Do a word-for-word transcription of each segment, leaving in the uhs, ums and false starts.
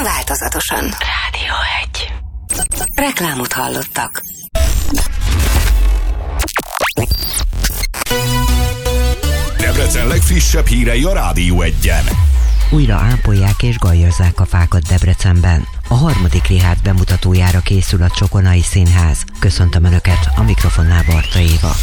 változatosan. Rádió egy. Reklámot hallottak. Debrecen legfrissebb hírei a Rádió egyen. Újra ápolják és gallyazzák a fákat Debrecenben. A harmadik Richárd bemutatójára készül a Csokonai Színház. Köszöntöm Önöket, a mikrofonnál Barta Éva.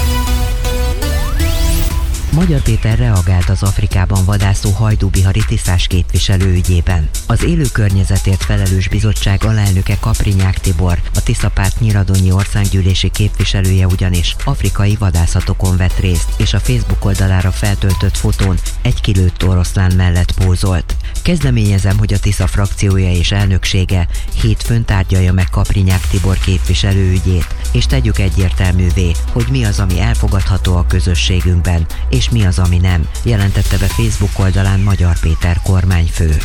Magyar Péter reagált az Afrikában vadászó hajdúbihari tisztás képviselő ügyében. Az élő környezetért felelős bizottság alelnöke Kaprinyák Tibor, a Tiszapárt Nyíradonyi országgyűlési képviselője ugyanis afrikai vadászatokon vett részt, és a Facebook oldalára feltöltött fotón egy kilőtt oroszlán mellett pózolt. Kezdeményezem, hogy a Tisza frakciója és elnöksége hétfőn tárgyalja meg Kaprinyák Tibor képviselő ügyét, és tegyük egyértelművé, hogy mi az, ami elfogadható a közösségünkben, és mi az, ami nem, jelentette be Facebook oldalán Magyar Péter kormányfő.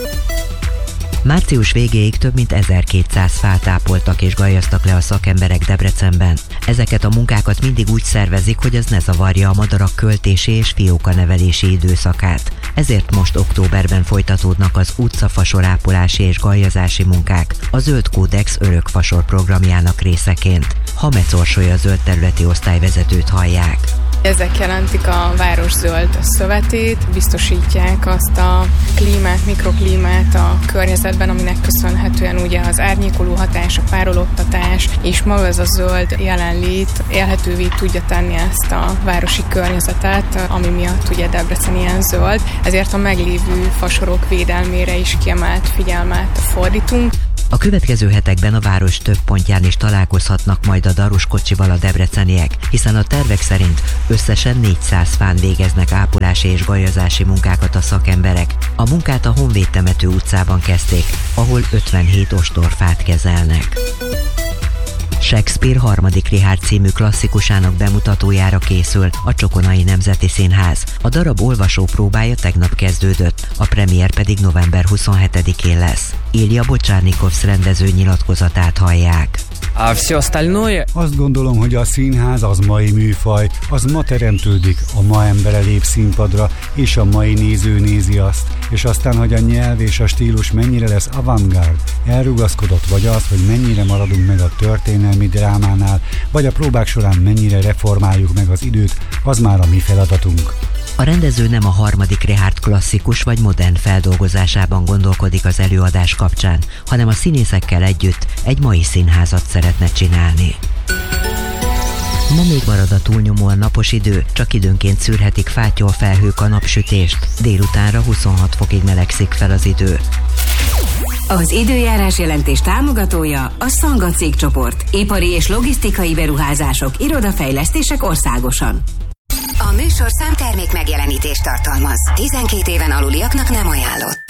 Március végéig több mint ezerkétszáz fát ápoltak és gallyaztak le a szakemberek Debrecenben. Ezeket a munkákat mindig úgy szervezik, hogy ez ne zavarja a madarak költési és fiókanevelési időszakát. Ezért most októberben folytatódnak az utcafasorápolási és gallyazási munkák a Zöld Kódex örökfasor programjának részeként. Hamec Orsolya a zöld területi osztályvezetőt hallják. Ezek jelentik a város zöld szövetét, biztosítják azt a klímát, mikroklímát a környezetben, aminek köszönhetően ugye az árnyékoló hatás, a párologtatás és maga ez a zöld jelenlét élhetővé tudja tenni ezt a városi környezetet, ami miatt ugye Debrecen ilyen zöld, ezért a meglévő fasorok védelmére is kiemelt figyelmet fordítunk. A következő hetekben a város több pontján is találkozhatnak majd a daruskocsival a debreceniek, hiszen a tervek szerint összesen négyszáz fán végeznek ápolási és gallyazási munkákat a szakemberek. A munkát a Honvéd temető utcában kezdték, ahol ötvenhét ostorfát kezelnek. Shakespeare harmadik Richárd című klasszikusának bemutatójára készül a Csokonai Nemzeti Színház. A darab olvasópróbája tegnap kezdődött, a premier pedig november huszonhetedikén lesz. Ilja Bocsárnikovsz rendező nyilatkozatát hallják. Azt gondolom, hogy a színház az mai műfaj, az ma teremtődik, a ma embere lép színpadra, és a mai néző nézi azt, és aztán, hogy a nyelv és a stílus mennyire lesz avantgárd, elrugaszkodott, vagy az, hogy mennyire maradunk meg a történelmi drámánál, vagy a próbák során mennyire reformáljuk meg az időt, az már a mi feladatunk. A rendező nem a harmadik Richárd klasszikus vagy modern feldolgozásában gondolkodik az előadás kapcsán, hanem a színészekkel együtt egy mai színházat szeretne csinálni. Ma még marad a túlnyomóan napos idő, csak időnként szűrhetik fátyol felhők a napsütést. Délutánra huszonhat fokig melegszik fel az idő. Az időjárás jelentés támogatója a Szanga cégcsoport. Ipari és logisztikai beruházások, irodafejlesztések országosan. A műsor számtermék megjelenítést tartalmaz. tizenkét éven aluliaknak nem ajánlott.